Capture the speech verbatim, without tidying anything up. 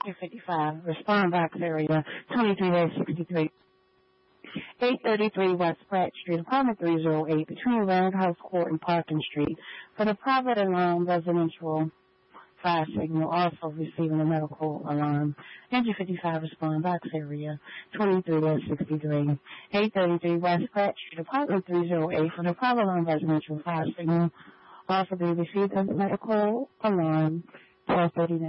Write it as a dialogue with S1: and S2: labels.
S1: fifty-five, respond box area, twenty-three sixty-three. eight thirty-three West Pratt Street, apartment three oh eight, between Roundhouse Court and Parkin Street, for the private alarm residential fire signal, also receiving a medical alarm. Engine fifty-five, respond box area, twenty-three sixty-three. eight thirty-three West Pratt Street, apartment three oh eight, for the private alarm residential fire signal, also be received a medical alarm, twelve thirty-nine.